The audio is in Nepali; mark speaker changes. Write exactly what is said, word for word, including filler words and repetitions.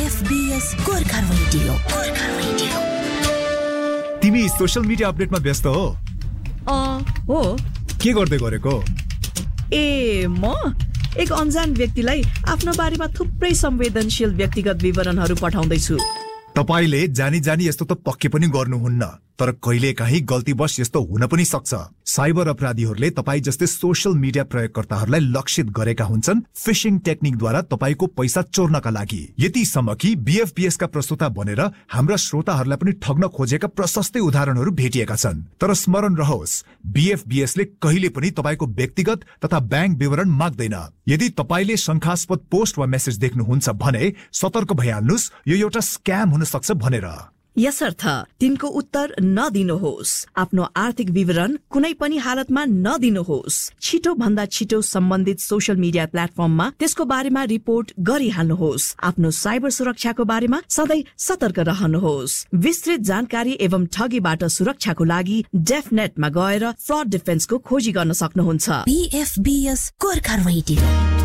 Speaker 1: बीएफबीएस गोर्खा रेडियो गोर्खा रेडियो।
Speaker 2: तिमी सोशल मिडिया अपडेटमा व्यस्त हो?
Speaker 3: अ हो।
Speaker 2: के गर्दै गरेको?
Speaker 3: ए म एक अनजान व्यक्तिलाई आफ्नो बारेमा थुप्रै संवेदनशील व्यक्तिगत विवरणहरू पठाउँदैछु।
Speaker 2: तपाईले जानी जानी यस्तो त पक्कै पनि गर्नुहुन्न, तर कहिलेकाहीँ गल्तीवश यस्तो हुन पनि सक्छ। साइबर अपराधीहरूले तपाई जस्तै सोशल मिडिया प्रयोगकर्ताहरूलाई लक्षित गरेका हुन्छन् फिशिङ टेक्निकद्वारा तपाईको पैसा चोर्नका लागि। यतिसम्म कि बीएफबीएस का प्रस्तुता बनेर हाम्रा श्रोताहरूलाई पनि ठग्न खोजेका प्रशस्तै उदाहरणहरू भेटिएका छन्। तर स्मरण रहोस्, बीएफबीएस ले कहिले पनि तपाईको व्यक्तिगत तथा ब्याङ्क विवरण माग्दैन। यदि तपाईले शंकास्पद पोस्ट वा मेसेज देख्नुहुन्छ भने सतर्क भइहाल्नुस्, यो एउटा स्क्याम हुन सक्छ भनेर।
Speaker 3: यसर्थ तिनको उत्तर नदिनुहोस्। आफ्नो आर्थिक विवरण कुनै पनि हालतमा नदिनुहोस्। छिटो भन्दा छिटो सम्बन्धित सोशल मिडिया प्लेटफर्ममा त्यसको बारेमा रिपोर्ट गरिहाल्नुहोस्। आफ्नो साइबर सुरक्षाको बारेमा सधैँ सतर्क रहनुहोस्। विस्तृत जानकारी एवं ठगीबाट सुरक्षाको लागि डेफनेटमा गएर फ्रड डिफेन्सको खोजी गर्न सक्नुहुन्छ।
Speaker 1: बीएफबीएस गोर्खा रेडियो।